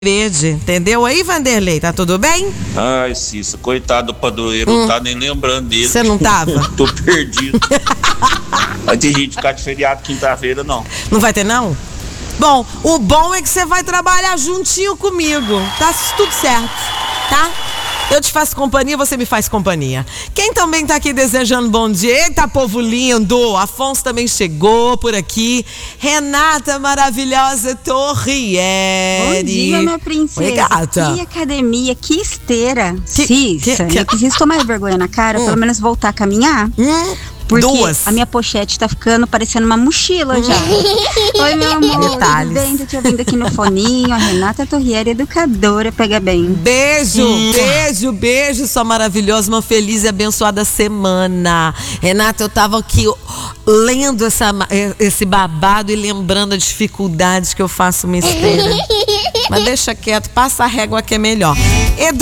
Verde, entendeu? Aí, Vanderlei, tá tudo bem? Ai, Cissa, coitado do padroeiro, não tá nem lembrando dele. Você não tava? Tô perdido. Vai ter gente ficar de feriado quinta-feira, não. Não vai ter, não? Bom, o bom é que você vai trabalhar juntinho comigo. Tá tudo certo, tá? Eu te faço companhia, você me faz companhia. Quem também tá aqui desejando bom dia? Eita, povo lindo! Afonso também chegou por aqui. Renata maravilhosa Torriere. Bom dia, minha princesa. Oi, gata. Que academia, que esteira. Cissa, eu preciso tomar vergonha na cara, pelo menos voltar a caminhar. Porque a minha pochete tá ficando parecendo uma mochila já. Oi, meu amor, Detalhes. tudo bem? Tô te ouvindo aqui no foninho. A Renata Torriere, educadora, pega bem. Beijo, beijo, beijo, sua maravilhosa, uma feliz e abençoada semana. Renata, eu tava aqui lendo esse babado e lembrando as dificuldades que eu faço uma esteira. Mas deixa quieto, passa a régua que é melhor.